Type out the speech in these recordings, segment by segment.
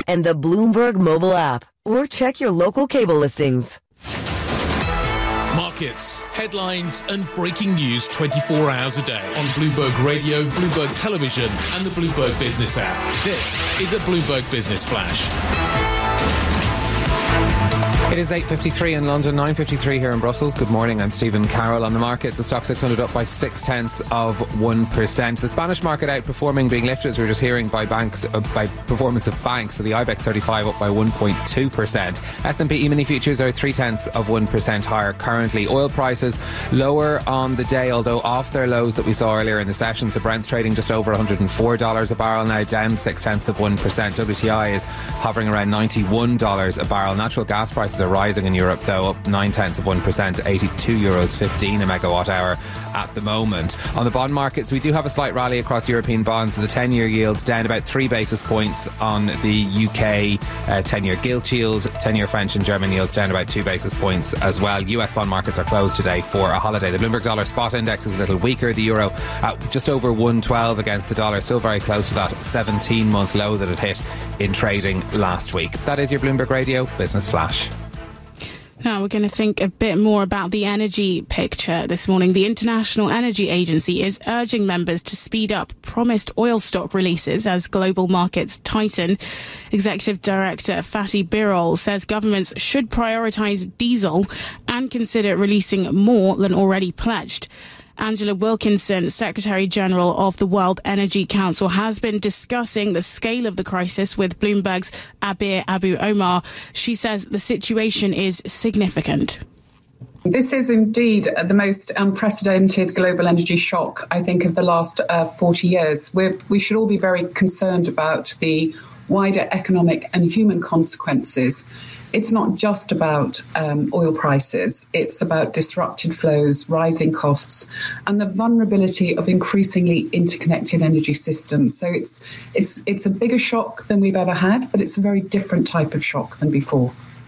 and the Bloomberg mobile app, or check your local cable listings. Markets, headlines and breaking news 24 hours a day on Bloomberg Radio, Bloomberg Television and the Bloomberg Business app. This is a Bloomberg Business Flash. It is 8.53 in London, 9.53 here in Brussels. Good morning, I'm Stephen Carroll. On the markets, the stock 600 up by 0.6%. The Spanish market outperforming, being lifted, as we were just hearing, by banks, by performance of banks. So the IBEX 35 up by 1.2%. S&P E-mini futures are 0.3% higher currently. Oil prices lower on the day, although off their lows that we saw earlier in the session. So Brent's trading just over $104 a barrel now, down 0.6%. WTI is hovering around $91 a barrel. Natural gas prices are rising in Europe, though, up 0.9%, €82.15 a megawatt hour at the moment. On the bond markets, we do have a slight rally across European bonds. So the 10-year yields down about 3 basis points on the UK 10-year gilt yield. 10-year French and German yields down about 2 basis points as well. US bond markets are closed today for a holiday. The Bloomberg dollar spot index is a little weaker. The euro at just over 112 against the dollar, still very close to that 17-month low that it hit in trading last week. That is your Bloomberg Radio Business Flash. Now we're going to think a bit more about the energy picture this morning. The International Energy Agency is urging members to speed up promised oil stock releases as global markets tighten. Executive Director Fatih Birol says governments should prioritise diesel and consider releasing more than already pledged. Angela Wilkinson, Secretary General of the World Energy Council, has been discussing the scale of the crisis with Bloomberg's Abir Abu Omar. She says the situation is significant. This is indeed the most unprecedented global energy shock, I think, of the last 40 years. We should all be very concerned about the wider economic and human consequences. It's not just about oil prices. It's about disrupted flows, rising costs, and the vulnerability of increasingly interconnected energy systems. So it's a bigger shock than we've ever had, but it's a very different type of shock than before.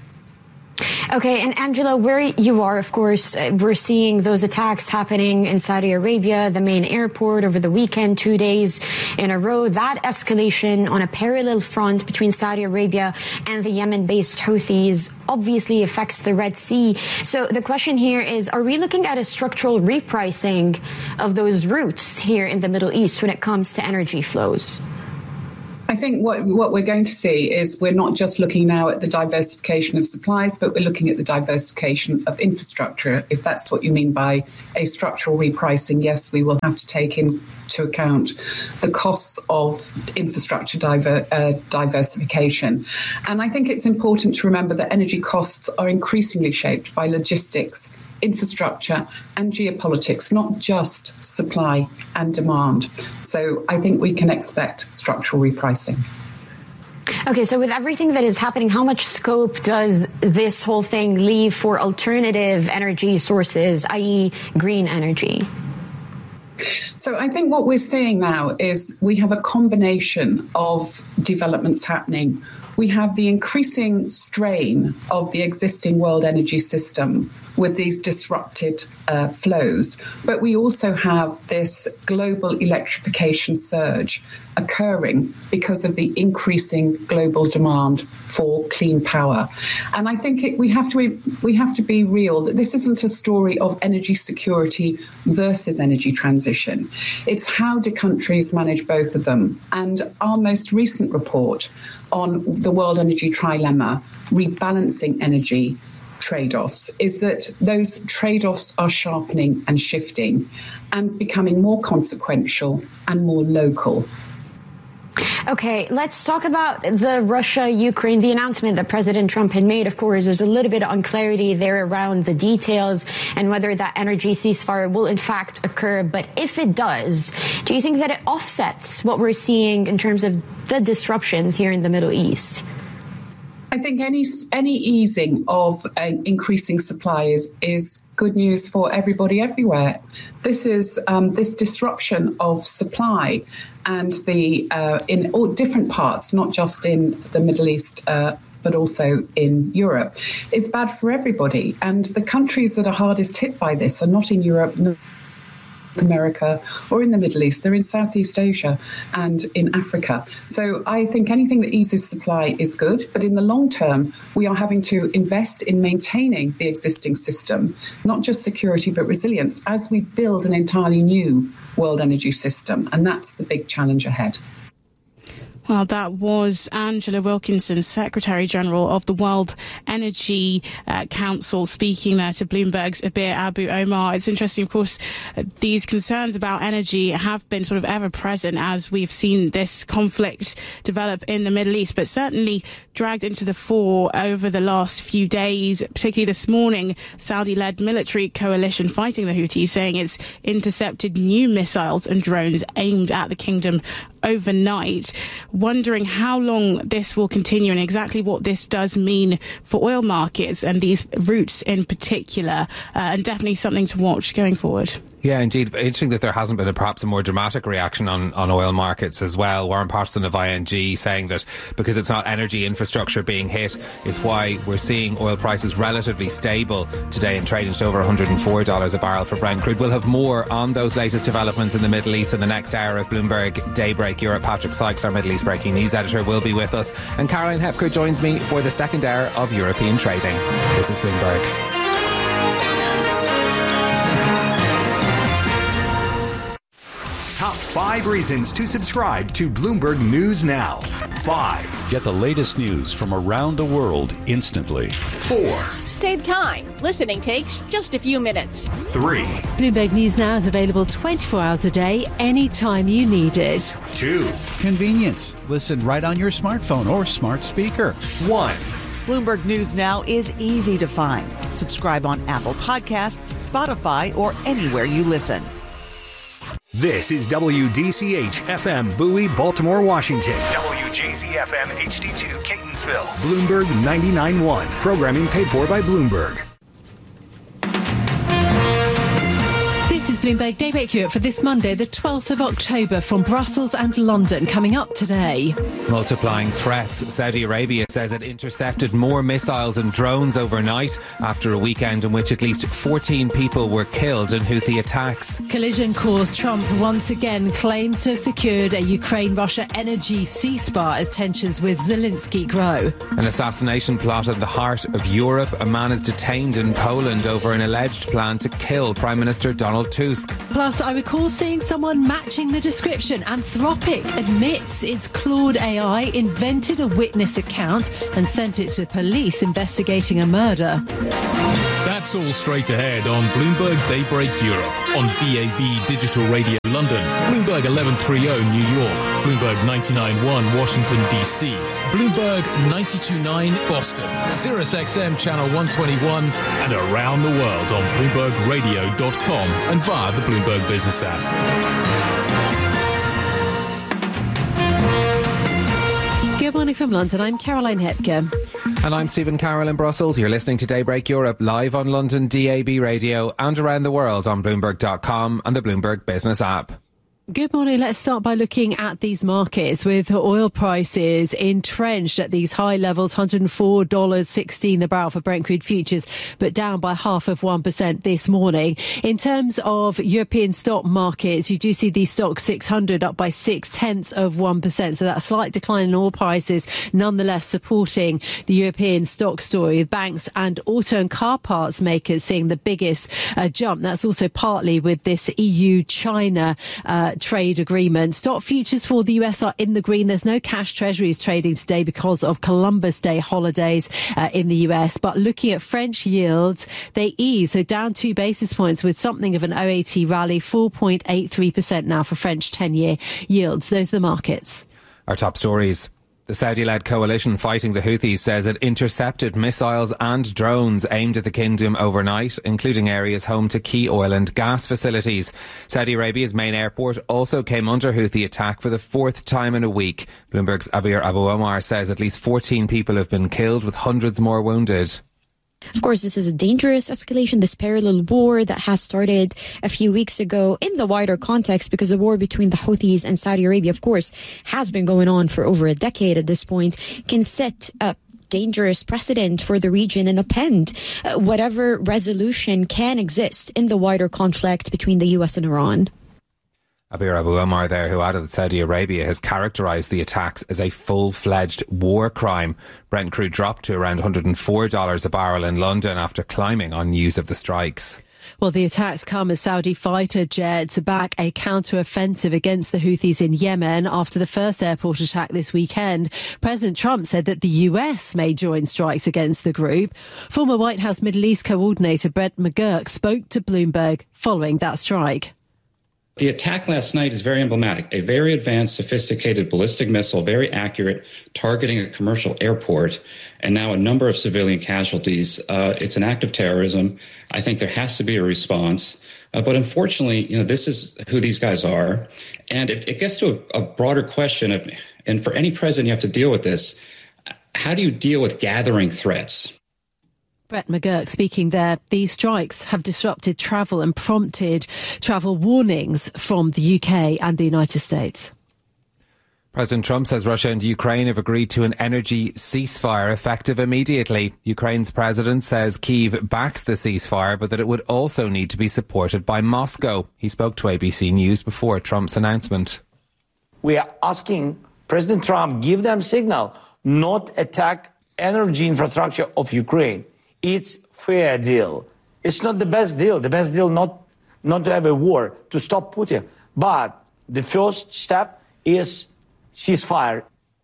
Okay, and Angela, where you are, of course, we're seeing those attacks happening in Saudi Arabia, the main airport over the weekend, 2 days in a row. That escalation on a parallel front between Saudi Arabia and the Yemen-based Houthis obviously affects the Red Sea. So the question here is, are we looking at a structural repricing of those routes here in the Middle East when it comes to energy flows? I think what we're going to see is we're not just looking now at the diversification of supplies, but we're looking at the diversification of infrastructure. If that's what you mean by a structural repricing, yes, we will have to take into account the costs of infrastructure diversification. And I think it's important to remember that energy costs are increasingly shaped by logistics, infrastructure and geopolitics, not just supply and demand. So I think we can expect structural repricing. Okay, so with everything that is happening, how much scope does this whole thing leave for alternative energy sources, i.e. green energy? So I think what we're seeing now is we have a combination of developments happening. We have the increasing strain of the existing world energy system with these disrupted flows. But we also have this global electrification surge occurring because of the increasing global demand for clean power. And I think we have to be real that this isn't a story of energy security versus energy transition. It's how do countries manage both of them. And our most recent report on the World Energy Trilemma, rebalancing energy trade-offs, is that those trade-offs are sharpening and shifting and becoming more consequential and more local. Okay, let's talk about the Russia-Ukraine, the announcement that President Trump had made. Of course, there's a little bit of unclarity there around the details and whether that energy ceasefire will in fact occur. But if it does, do you think that it offsets what we're seeing in terms of the disruptions here in the Middle East? I think any easing of increasing supply is good news for everybody everywhere. This is this disruption of supply and in all different parts, not just in the Middle East, but also in Europe, is bad for everybody. And the countries that are hardest hit by this are not in Europe, America or in the Middle East. They're in Southeast Asia and in Africa. So I think anything that eases supply is good. But in the long term, we are having to invest in maintaining the existing system, not just security, but resilience, as we build an entirely new world energy system. And that's the big challenge ahead. Well, that was Angela Wilkinson, Secretary General of the World Energy Council, speaking there to Bloomberg's Abir Abu Omar. It's interesting, of course, these concerns about energy have been sort of ever present as we've seen this conflict develop in the Middle East, but certainly dragged into the fore over the last few days, particularly this morning. Saudi-led military coalition fighting the Houthis saying it's intercepted new missiles and drones aimed at the kingdom overnight. Wondering how long this will continue and exactly what this does mean for oil markets and these routes in particular, and definitely something to watch going forward. Yeah, indeed. Interesting that there hasn't been perhaps a more dramatic reaction on oil markets as well. Warren Patterson of ING saying that because it's not energy infrastructure being hit is why we're seeing oil prices relatively stable today and trading just over $104 a barrel for Brent crude. We'll have more on those latest developments in the Middle East in the next hour of Bloomberg Daybreak Europe. Patrick Sykes, our Middle East breaking news editor, will be with us. And Caroline Hepker joins me for the second hour of European trading. This is Bloomberg. Top 5 reasons to subscribe to Bloomberg News Now. 5. Get the latest news from around the world instantly. 4. Save time. Listening takes just a few minutes. 3. Bloomberg News Now is available 24 hours a day, anytime you need it. 2. Convenience. Listen right on your smartphone or smart speaker. 1. Bloomberg News Now is easy to find. Subscribe on Apple Podcasts, Spotify, or anywhere you listen. This is WDCH FM Bowie, Baltimore, Washington. WJZ FM HD2 Catonsville. Bloomberg 99.1. Programming paid for by Bloomberg. This is Bloomberg Daybreak Europe for this Monday, the 12th of October, from Brussels and London. Coming up today. Multiplying threats. Saudi Arabia says it intercepted more missiles and drones overnight after a weekend in which at least 14 people were killed in Houthi attacks. Collision caused Trump once again claims to have secured a Ukraine-Russia energy ceasefire as tensions with Zelensky grow. An assassination plot in the heart of Europe. A man is detained in Poland over an alleged plan to kill Prime Minister Donald Tusk. Plus, I recall seeing someone matching the description. Anthropic admits its Claude AI invented a witness account and sent it to police investigating a murder. That's all straight ahead on Bloomberg Daybreak Europe, on DAB Digital Radio London, Bloomberg 1130 New York, Bloomberg 99.1 Washington DC, Bloomberg 92.9 Boston, Sirius XM Channel 121, and around the world on BloombergRadio.com and via the Bloomberg Business app. Good morning from London. I'm Caroline Hepker. And I'm Stephen Carroll in Brussels. You're listening to Daybreak Europe live on London DAB radio and around the world on Bloomberg.com and the Bloomberg Business app. Good morning. Let's start by looking at these markets with oil prices entrenched at these high levels, $104.16 the barrel for Brent crude futures, but down by 0.5% this morning. In terms of European stock markets, you do see the stock 600 up by 0.6%. So that slight decline in oil prices, nonetheless supporting the European stock story, with banks and auto and car parts makers seeing the biggest jump. That's also partly with this EU-China trade agreement. Stock futures for the US are in the green. There's no cash treasuries trading today because of Columbus Day holidays in the US. But looking at French yields, they ease, so down 2 basis points with something of an OAT rally, 4.83% now for French 10-year yields. Those are the markets. Our top stories. The Saudi-led coalition fighting the Houthis says it intercepted missiles and drones aimed at the kingdom overnight, including areas home to key oil and gas facilities. Saudi Arabia's main airport also came under Houthi attack for the 4th time in a week. Bloomberg's Abir Abu Omar says at least 14 people have been killed, with hundreds more wounded. Of course, this is a dangerous escalation, this parallel war that has started a few weeks ago in the wider context, because the war between the Houthis and Saudi Arabia, of course, has been going on for over a decade at this point, can set dangerous precedent for the region and upend whatever resolution can exist in the wider conflict between the US and Iran. Abir Abu Omar there, who added that Saudi Arabia has characterised the attacks as a full-fledged war crime. Brent crude dropped to around $104 a barrel in London after climbing on news of the strikes. Well, the attacks come as Saudi fighter jets back a counter-offensive against the Houthis in Yemen after the first airport attack this weekend. President Trump said that the US may join strikes against the group. Former White House Middle East coordinator Brett McGurk spoke to Bloomberg following that strike. The attack last night is very emblematic. A very advanced, sophisticated ballistic missile, very accurate, targeting a commercial airport, and now a number of civilian casualties. It's an act of terrorism. I think there has to be a response. But unfortunately, this is who these guys are. And it gets to a broader question of, and for any president, you have to deal with this. How do you deal with gathering threats? Brett McGurk speaking there. These strikes have disrupted travel and prompted travel warnings from the UK and the United States. President Trump says Russia and Ukraine have agreed to an energy ceasefire effective immediately. Ukraine's president says Kyiv backs the ceasefire, but that it would also need to be supported by Moscow. He spoke to ABC News before Trump's announcement. We are asking President Trump give them signal not attack energy infrastructure of Ukraine. It's fair deal. It's not the best deal. The best deal not to have a war, to stop Putin. But the first step is ceasefire.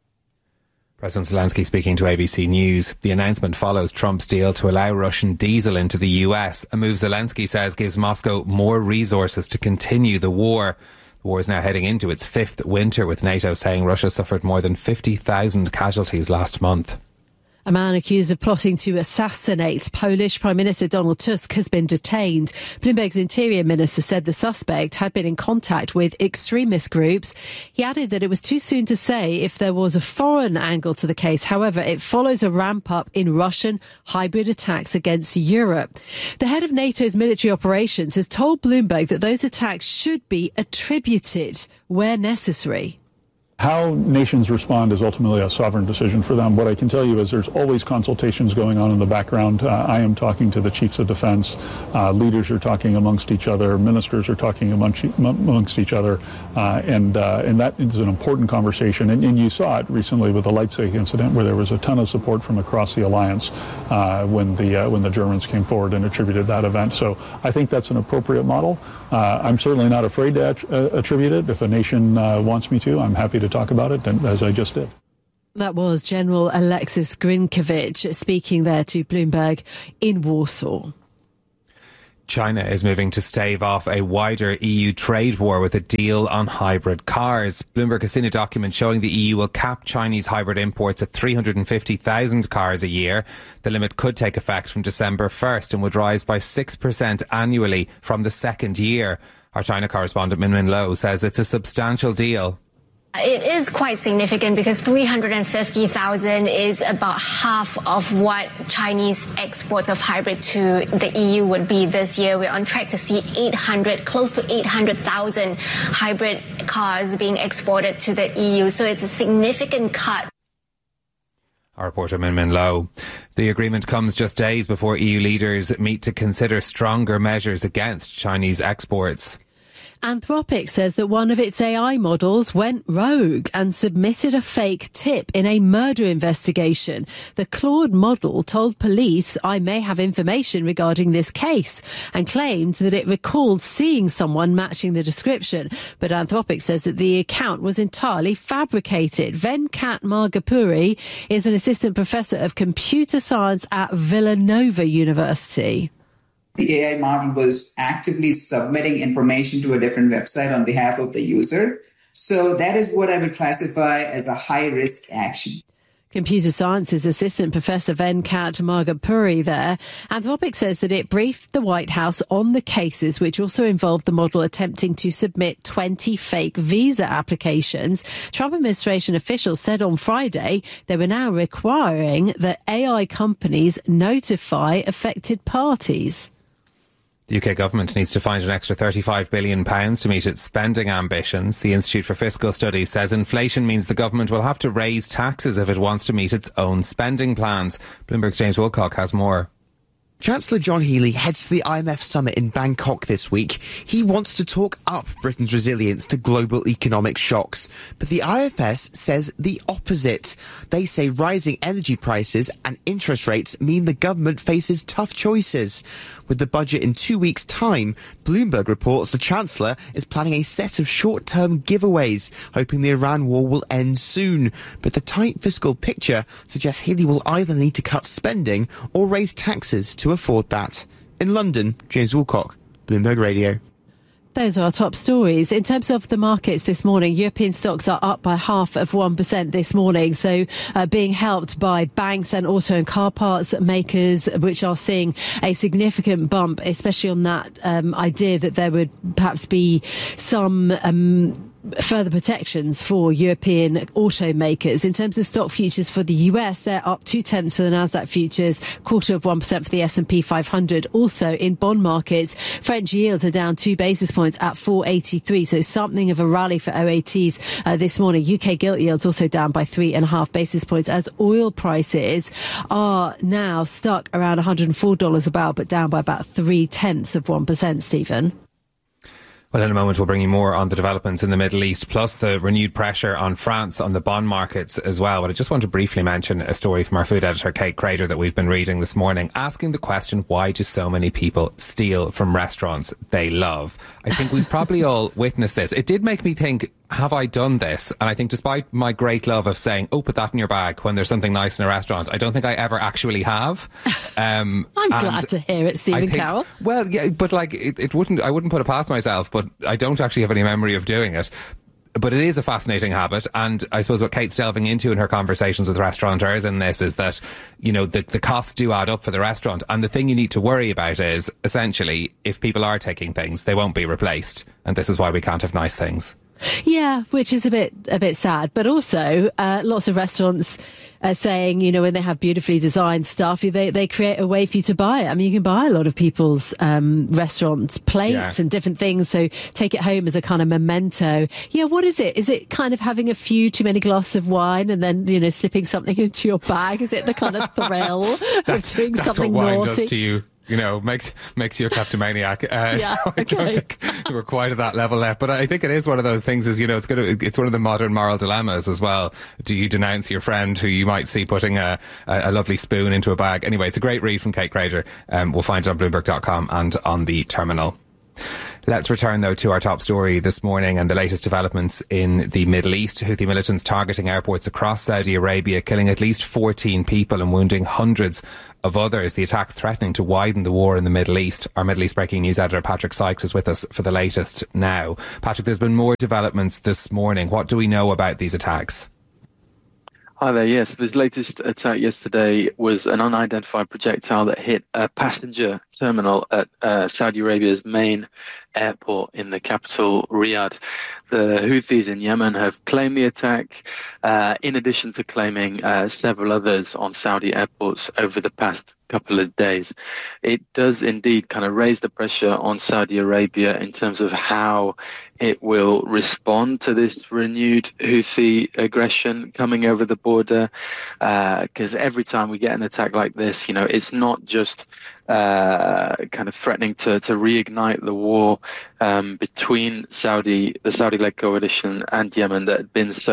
President Zelensky speaking to ABC News. The announcement follows Trump's deal to allow Russian diesel into the US, a move Zelensky says gives Moscow more resources to continue the war. The war is now heading into its fifth winter, with NATO saying Russia suffered more than 50,000 casualties last month. A man accused of plotting to assassinate Polish Prime Minister Donald Tusk has been detained. Bloomberg's Interior Minister said the suspect had been in contact with extremist groups. He added that it was too soon to say if there was a foreign angle to the case. However, it follows a ramp up in Russian hybrid attacks against Europe. The head of NATO's military operations has told Bloomberg that those attacks should be attributed where necessary. How nations respond is ultimately a sovereign decision for them. What I can tell you is there's always consultations going on in the background. I am talking to the chiefs of defense. Leaders are talking amongst each other. Ministers are talking amongst each other. And that is an important conversation. And you saw it recently with the Leipzig incident, where there was a ton of support from across the alliance when the Germans came forward and attributed that event. So I think that's an appropriate model. I'm certainly not afraid to attribute it. If a nation wants me to, I'm happy to talk about it, as I just did. That was General Alexis Grinkovich speaking there to Bloomberg in Warsaw. China is moving to stave off a wider EU trade war with a deal on hybrid cars. Bloomberg has seen a document showing the EU will cap Chinese hybrid imports at 350,000 cars a year. The limit could take effect from December 1st and would rise by 6% annually from the second year. Our China correspondent Min Min Lo says it's a substantial deal. It is quite significant because 350,000 is about half of what Chinese exports of hybrid to the EU would be this year. We're on track to see close to 800,000 hybrid cars being exported to the EU. So it's a significant cut. Our reporter Min Min Lo. The agreement comes just days before EU leaders meet to consider stronger measures against Chinese exports. Anthropic says that one of its AI models went rogue and submitted a fake tip in a murder investigation. The Claude model told police, "I may have information regarding this case," and claimed that it recalled seeing someone matching the description. But Anthropic says that the account was entirely fabricated. Venkat Margapuri is an assistant professor of computer science at Villanova University. The AI model was actively submitting information to a different website on behalf of the user. So that is what I would classify as a high-risk action. Computer Sciences Assistant Professor Venkat Margapuri there. Anthropic says that it briefed the White House on the cases, which also involved the model attempting to submit 20 fake visa applications. Trump administration officials said on Friday they were now requiring that AI companies notify affected parties. The UK government needs to find an extra £35 billion to meet its spending ambitions. The Institute for Fiscal Studies says inflation means the government will have to raise taxes if it wants to meet its own spending plans. Bloomberg's James Woolcock has more. Chancellor John Healey heads to the IMF summit in Bangkok this week. He wants to talk up Britain's resilience to global economic shocks. But the IFS says the opposite. They say rising energy prices and interest rates mean the government faces tough choices. With the budget in 2 weeks' time, Bloomberg reports the Chancellor is planning a set of short-term giveaways, hoping the Iran war will end soon. But the tight fiscal picture suggests Healey will either need to cut spending or raise taxes to afford that. In London, James Woolcock, Bloomberg Radio. Those are our top stories. In terms of the markets this morning, European stocks are up by 0.5% this morning. So being helped by banks and also in car parts makers, which are seeing a significant bump, especially on that idea that there would perhaps be some further protections for European automakers. In terms of stock futures for the US, they're up 0.2 for the Nasdaq futures, 0.25% for the S&P 500. Also in bond markets, French yields are down 2 basis points at 4.83. So something of a rally for OATs this morning. UK gilt yields also down by 3.5 basis points as oil prices are now stuck around $104 a barrel, but down by about 0.3%, Stephen. Well, in a moment, we'll bring you more on the developments in the Middle East, plus the renewed pressure on France on the bond markets as well. But I just want to briefly mention a story from our food editor, Kate Crader, that we've been reading this morning, asking the question, why do so many people steal from restaurants they love? I think we've probably all witnessed this. It did make me think, have I done this? And I think despite my great love of saying, oh, put that in your bag when there's something nice in a restaurant, I don't think I ever actually have. I'm glad to hear it, Stephen Carroll. Well, yeah, but like I wouldn't put it past myself, but I don't actually have any memory of doing it. But it is a fascinating habit, and I suppose what Kate's delving into in her conversations with restaurateurs in this is that, you know, the costs do add up for the restaurant, and the thing you need to worry about is, essentially, if people are taking things, they won't be replaced, and this is why we can't have nice things. Yeah, which is a bit sad. But also, lots of restaurants are saying, you know, when they have beautifully designed stuff, they create a way for you to buy it. I mean, you can buy a lot of people's restaurant plates and different things. So take it home as a kind of memento. Yeah, what is it? Is it kind of having a few too many glasses of wine and then, you know, slipping something into your bag? Is it the kind of thrill of doing something what wine naughty? Does to you. You know, makes you a kleptomaniac. Yeah, okay. I don't think we're quite at that level yet, but I think it is one of those things. Is, you know, it's one of the modern moral dilemmas as well. Do you denounce your friend who you might see putting a lovely spoon into a bag? Anyway, it's a great read from Kate Crader. We'll find it on Bloomberg.com and on the terminal. Let's return, though, to our top story this morning and the latest developments in the Middle East. Houthi militants targeting airports across Saudi Arabia, killing at least 14 people and wounding hundreds of others. The attacks threatening to widen the war in the Middle East. Our Middle East breaking news editor Patrick Sykes is with us for the latest now. Patrick, there's been more developments this morning. What do we know about these attacks? Hi there. Yes, this latest attack yesterday was an unidentified projectile that hit a passenger terminal at Saudi Arabia's main airport in the capital, Riyadh. The Houthis in Yemen have claimed the attack, in addition to claiming several others on Saudi airports over the past couple of days. It does indeed kind of raise the pressure on Saudi Arabia in terms of how it will respond to this renewed Houthi aggression coming over the border, because every time we get an attack like this, you know, it's not just kind of threatening to reignite the war between the Saudi-led coalition and Yemen that had been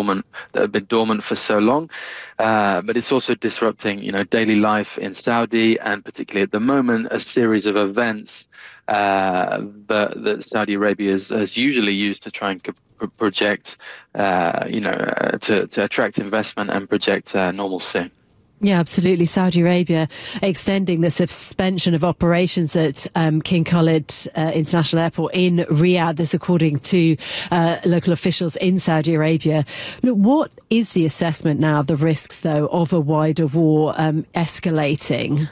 dormant for so long, but it's also disrupting, you know, daily life in Saudi, and particularly at the moment, a series of events that Saudi Arabia has usually used to try and project, to attract investment and project normalcy. Yeah, absolutely. Saudi Arabia extending the suspension of operations at King Khalid International Airport in Riyadh. This according to local officials in Saudi Arabia. Look, what is the assessment now of the risks, though, of a wider war escalating?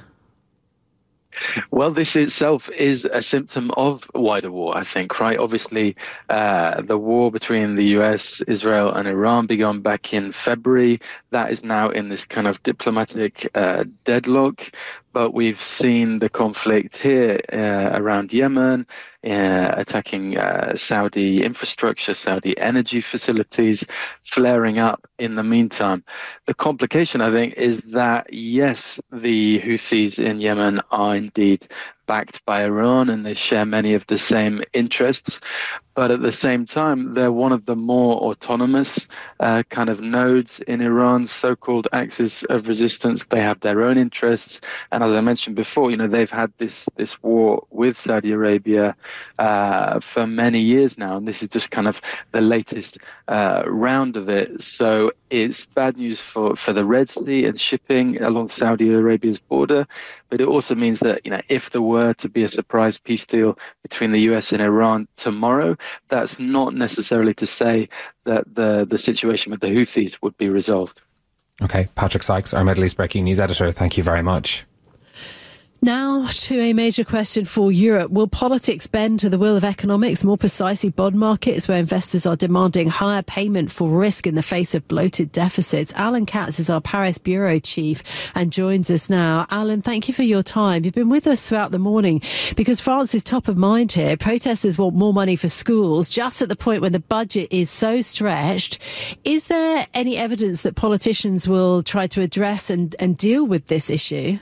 Well, this itself is a symptom of wider war, I think, right? Obviously, the war between the US, Israel and Iran began back in February. That is now in this kind of diplomatic deadlock. but we've seen the conflict here around Yemen, attacking Saudi infrastructure, Saudi energy facilities, flaring up in the meantime. The complication, I think, is that, yes, the Houthis in Yemen are indeed backed by Iran and they share many of the same interests, but at the same time, they're one of the more autonomous kind of nodes in Iran's so-called axis of resistance. They have their own interests. And as I mentioned before, they've had this war with Saudi Arabia for many years now. And this is just kind of the latest round of it. So it's bad news for the Red Sea and shipping along Saudi Arabia's border. But it also means that, if there were to be a surprise peace deal between the US and Iran tomorrow, that's not necessarily to say that the situation with the Houthis would be resolved. Okay, Patrick Sykes, our Middle East Breaking News editor, thank you very much. Now to a major question for Europe. Will politics bend to the will of economics, more precisely bond markets, where investors are demanding higher payment for risk in the face of bloated deficits? Alan Katz is our Paris bureau chief and joins us now. Alan, thank you for your time. You've been with us throughout the morning because France is top of mind here. Protesters want more money for schools just at the point when the budget is so stretched. Is there any evidence that politicians will try to address and deal with this issue?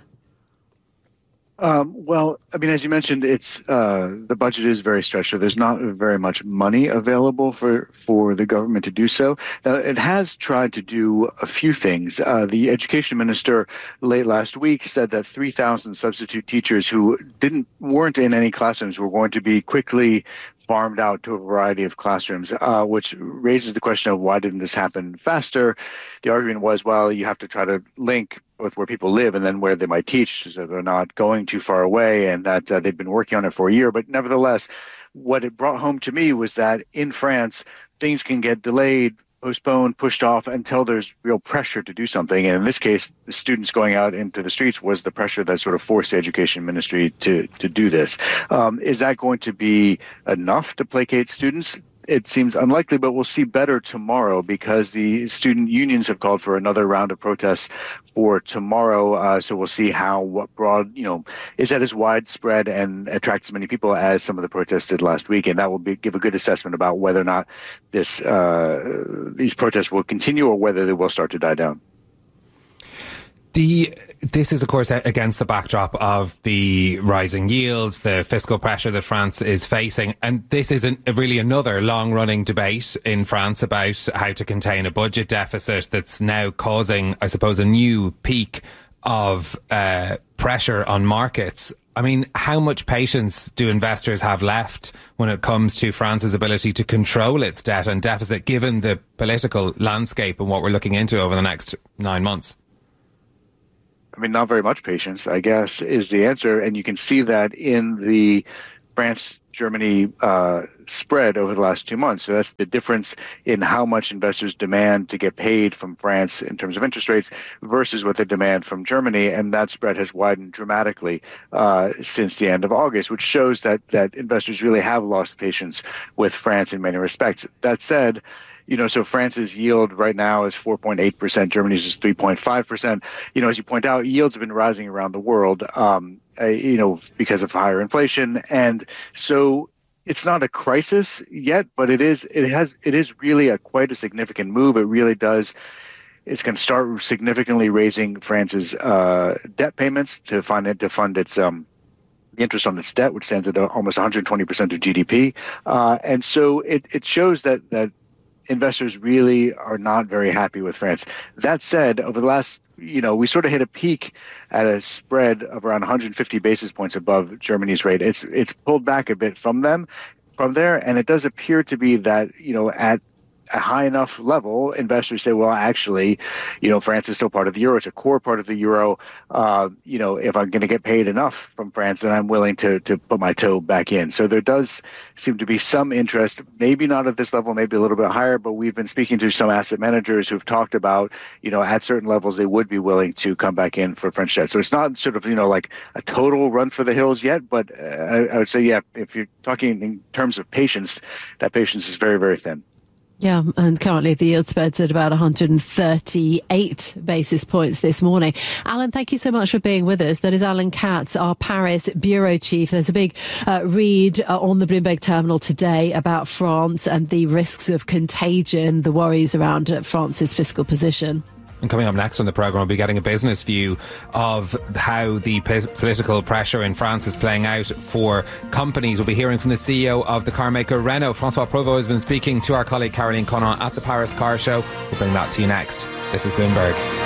Well, I mean, as you mentioned, it's the budget is very stretched, so there's not very much money available for the government to do so. Now, it has tried to do a few things. The education minister late last week said that 3,000 substitute teachers who weren't in any classrooms were going to be quickly farmed out to a variety of classrooms, which raises the question of why didn't this happen faster? The argument was, well, you have to try to link with where people live and then where they might teach, so they're not going too far away, and that they've been working on it for a year. But nevertheless, what it brought home to me was that in France, things can get delayed, postponed, pushed off until there's real pressure to do something. And in this case, the students going out into the streets was the pressure that sort of forced the education ministry to do this. Is that going to be enough to placate students? It seems unlikely, but we'll see better tomorrow because the student unions have called for another round of protests for tomorrow. So we'll see what broad, is that as widespread and attracts as many people as some of the protests did last week. And that will give a good assessment about whether or not these protests will continue or whether they will start to die down. This is, of course, against the backdrop of the rising yields, the fiscal pressure that France is facing. And this is really another long-running debate in France about how to contain a budget deficit that's now causing, I suppose, a new peak of pressure on markets. I mean, how much patience do investors have left when it comes to France's ability to control its debt and deficit, given the political landscape and what we're looking into over the next 9 months? I mean, not very much patience, I guess, is the answer. And you can see that in the France-Germany spread over the last 2 months. So that's the difference in how much investors demand to get paid from France in terms of interest rates versus what they demand from Germany. And that spread has widened dramatically since the end of August, which shows that investors really have lost patience with France in many respects. That said, so France's yield right now is 4.8%. Germany's is 3.5%. As you point out, yields have been rising around the world, because of higher inflation. And so it's not a crisis yet, but it is really quite a significant move. It really does. It's going to start significantly raising France's debt payments to fund its the interest on its debt, which stands at almost 120% of GDP. And so it shows that investors really are not very happy with France. That said, over the last, we sort of hit a peak at a spread of around 150 basis points above Germany's rate. It's pulled back a bit from there, and it does appear to be that, at a high enough level, investors say, well, actually, France is still part of the euro. It's a core part of the euro. If I'm going to get paid enough from France, then I'm willing to put my toe back in. So there does seem to be some interest, maybe not at this level, maybe a little bit higher, but we've been speaking to some asset managers who've talked about, at certain levels, they would be willing to come back in for French debt. So it's not sort of, like a total run for the hills yet, but I would say, yeah, if you're talking in terms of patience, that patience is very, very thin. Yeah, and currently the yield spread's at about 138 basis points this morning. Alan, thank you so much for being with us. That is Alan Katz, our Paris bureau chief. There's a big read on the Bloomberg terminal today about France and the risks of contagion, the worries around France's fiscal position. And coming up next on the programme, we'll be getting a business view of how the political pressure in France is playing out for companies. We'll be hearing from the CEO of the car maker Renault. Francois Provost has been speaking to our colleague Caroline Conant at the Paris Car Show. We'll bring that to you next. This is Bloomberg.